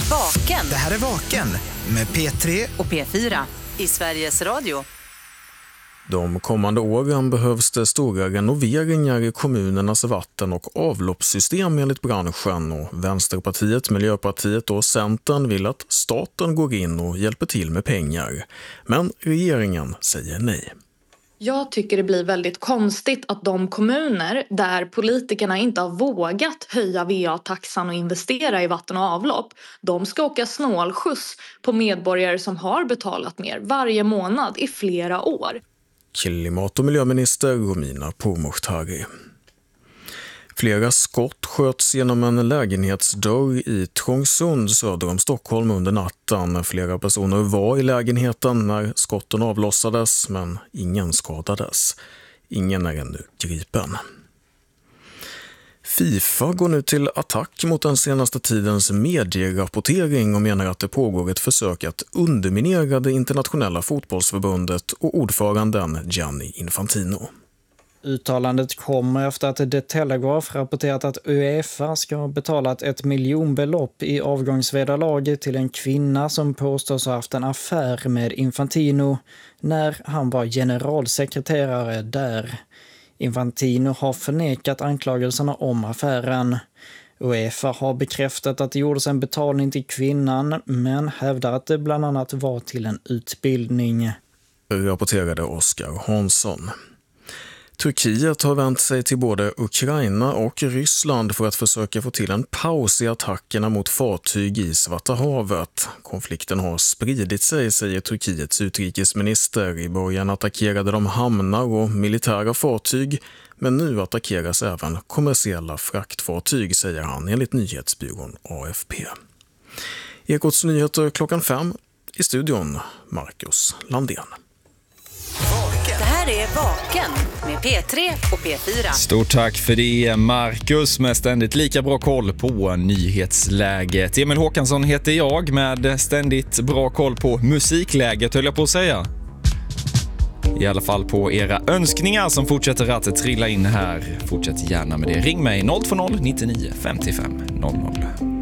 Vaken. Det här är Vaken med P3 och P4 i Sveriges Radio. De kommande åren behövs det stora renoveringar i kommunernas vatten- och avloppssystem enligt branschen, och Vänsterpartiet, Miljöpartiet och Centern vill att staten går in och hjälper till med pengar. Men regeringen säger nej. Jag tycker det blir väldigt konstigt att de kommuner där politikerna inte har vågat höja VA-taxan och investera i vatten och avlopp, de ska åka snålskjuts på medborgare som har betalat mer varje månad i flera år. Klimat- och miljöminister Romina Pourmokhtari. Flera skott sköts genom en lägenhetsdörr i Trångsund söder om Stockholm under natten. Flera personer var i lägenheten när skotten avlossades, men ingen skadades. Ingen är ännu gripen. FIFA går nu till attack mot den senaste tidens medierapportering och menar att det pågår ett försök att underminera det internationella fotbollsförbundet och ordföranden Gianni Infantino. Uttalandet kommer efter att The Telegraph rapporterat att UEFA ska ha betalat $1 miljonbelopp i avgångsvederlag till en kvinna som påstås ha haft en affär med Infantino när han var generalsekreterare där. Infantino har förnekat anklagelserna om affären. UEFA har bekräftat att det gjordes en betalning till kvinnan, men hävdar att det bland annat var till en utbildning. Rapporterade Oskar Hansson. Turkiet har vänt sig till både Ukraina och Ryssland för att försöka få till en paus i attackerna mot fartyg i Svarta havet. Konflikten har spridit sig, säger Turkiets utrikesminister. I början attackerade de hamnar och militära fartyg, men nu attackeras även kommersiella fraktfartyg, säger han enligt nyhetsbyrån AFP. Ekots nyheter 5:00, i studion Marcus Landén. Det här är Vaken med P3 och P4. Stort tack för det, Marcus, med ständigt lika bra koll på nyhetsläget. Emil Håkansson heter jag med ständigt bra koll på musikläget, höll jag på att säga. I alla fall på era önskningar som fortsätter att trilla in här. Fortsätt gärna med det. Ring mig 020 99 55 00.